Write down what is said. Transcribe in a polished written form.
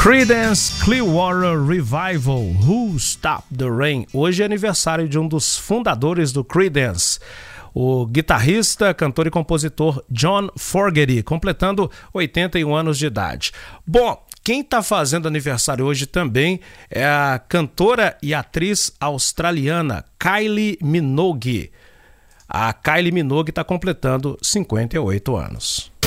Creedence Clearwater Revival, Who Stopped the Rain. Hoje é aniversário de um dos fundadores do Creedence, o guitarrista, cantor e compositor John Fogerty, completando 81 anos de idade. Bom, quem está fazendo aniversário hoje também é a cantora e atriz australiana Kylie Minogue. A Kylie Minogue está completando 58 anos.